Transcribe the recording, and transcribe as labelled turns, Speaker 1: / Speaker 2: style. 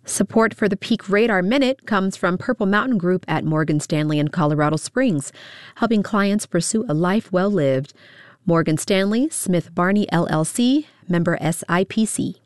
Speaker 1: Support for the Peak Radar Minute comes from Purple Mountain Group at Morgan Stanley in Colorado Springs, helping clients pursue a life well lived. Morgan Stanley, Smith Barney, LLC, member SIPC.